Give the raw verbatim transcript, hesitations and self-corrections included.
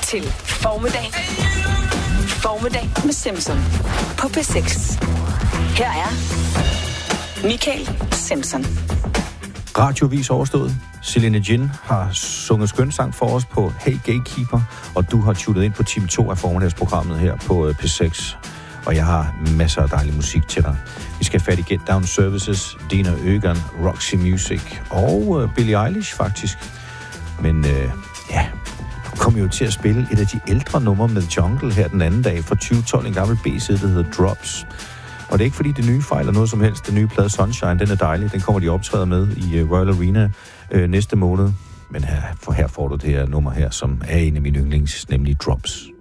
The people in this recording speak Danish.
til Formiddag. Formiddag med Simpson på P seks. Her er Michael Simpson. Radiovis overstået. Celine Gin har sunget skønsang for os på Hey Gatekeeper, og du har tunet ind på time to af formiddagsprogrammet her på P seks. Og jeg har masser af dejlig musik til dig. Vi skal have fat i Get Down Services, Dina Øgan, Roxy Music og uh, Billie Eilish faktisk. Men uh, ja, du kom jo til at spille et af de ældre numre med Jungle her den anden dag fra tyve tolv, en gammel B-side, der hedder Drops. Og det er ikke fordi det nye fejler noget som helst. Den nye plade Sunshine, den er dejlig. Den kommer de optræder med i uh, Royal Arena uh, næste måned. Men her, for her får du det her nummer her, som er en af mine yndlings, nemlig Drops.